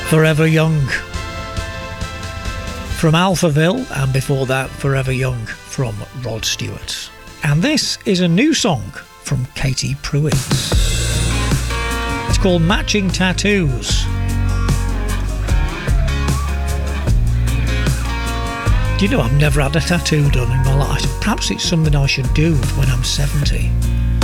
Forever Young from Alphaville, and before that Forever Young from Rod Stewart. And this is a new song from Katie Pruitt. It's called Matching Tattoos. Do you know I've never had a tattoo done in my life? Perhaps it's something I should do when I'm 70.